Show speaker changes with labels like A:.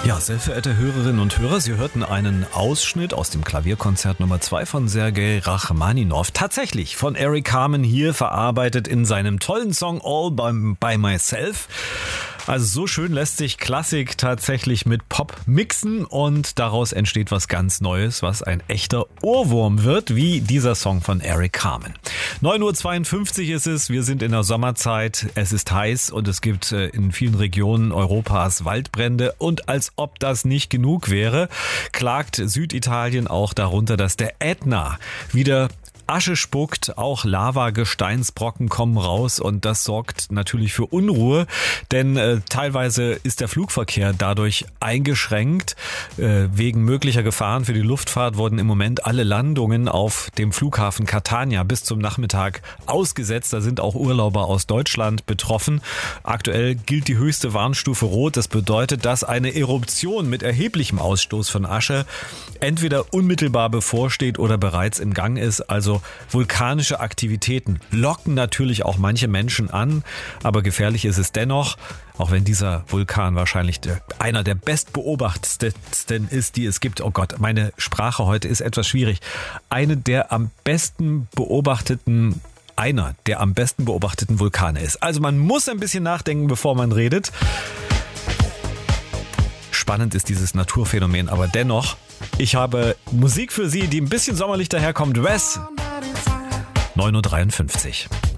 A: Ja, sehr verehrte Hörerinnen und Hörer, Sie hörten einen Ausschnitt aus dem Klavierkonzert Nummer 2 von Sergei Rachmaninow. Tatsächlich von Eric Carmen hier verarbeitet in seinem tollen Song All by Myself. Also so schön lässt sich Klassik tatsächlich mit Pop mixen und daraus entsteht was ganz Neues, was ein echter Ohrwurm wird, wie dieser Song von Eric Carmen. 9:52 Uhr ist es, wir sind in der Sommerzeit, es ist heiß und es gibt in vielen Regionen Europas Waldbrände und als ob das nicht genug wäre, klagt Süditalien auch darunter, dass der Ätna wieder Asche spuckt, auch Lava-Gesteinsbrocken kommen raus und das sorgt natürlich für Unruhe, denn teilweise ist der Flugverkehr dadurch eingeschränkt. Wegen möglicher Gefahren für die Luftfahrt wurden im Moment alle Landungen auf dem Flughafen Catania bis zum Nachmittag ausgesetzt. Da sind auch Urlauber aus Deutschland betroffen. Aktuell gilt die höchste Warnstufe Rot. Das bedeutet, dass eine Eruption mit erheblichem Ausstoß von Asche entweder unmittelbar bevorsteht oder bereits im Gang ist. Also vulkanische Aktivitäten locken natürlich auch manche Menschen an, aber gefährlich ist es dennoch, auch wenn dieser Vulkan wahrscheinlich einer der bestbeobachtetsten ist, die es gibt. Oh Gott, meine Sprache heute ist etwas schwierig. Einer der am besten beobachteten Vulkane ist. Also man muss ein bisschen nachdenken, bevor man redet. Spannend ist dieses Naturphänomen, aber dennoch, ich habe Musik für Sie, die ein bisschen sommerlich daherkommt. Wes, 9:53 Uhr.